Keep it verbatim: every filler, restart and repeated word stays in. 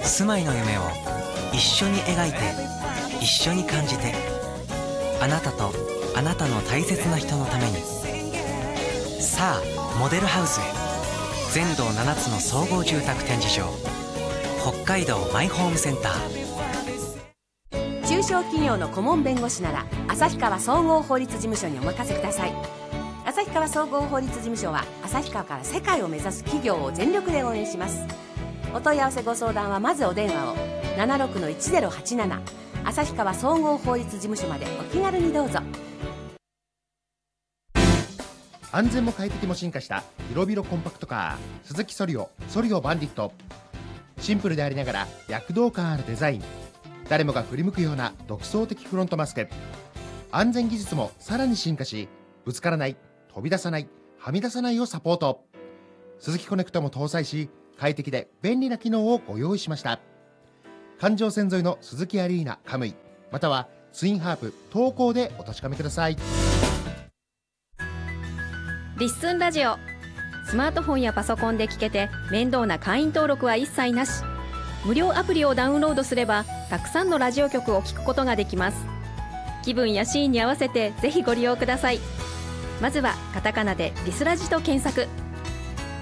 住まいの夢を一緒に描いて、一緒に感じて、あなたとあなたの大切な人のために。さあモデルハウスへ。全道ななつの総合住宅展示場、北海道マイホームセンター。 中小企業の顧問弁護士なら旭川総合法律事務所にお任せください。旭川総合法律事務所は旭川から世界を目指す企業を全力で応援します。お問い合わせご相談はまずお電話を ななろくのいちゼロはちなな 旭川総合法律事務所までお気軽にどうぞ。 安全も快適も進化した広々コンパクトカー、スズキソリオ、ソリオバンディット。シンプルでありながら躍動感あるデザイン、誰もが振り向くような独創的フロントマスク。安全技術もさらに進化し、ぶつからない、飛び出さない、はみ出さないをサポート。スズキコネクトも搭載し、快適で便利な機能をご用意しました。環状線沿いのスズキアリーナカムイ、またはツインハープ東高でお確かめください。 リッスンラジオ、スマートフォンやパソコンで聞けて面倒な会員登録は一切なし。無料アプリをダウンロードすればたくさんのラジオ局を聞くことができます。気分やシーンに合わせてぜひご利用ください。まずはカタカナでリスラジと検索。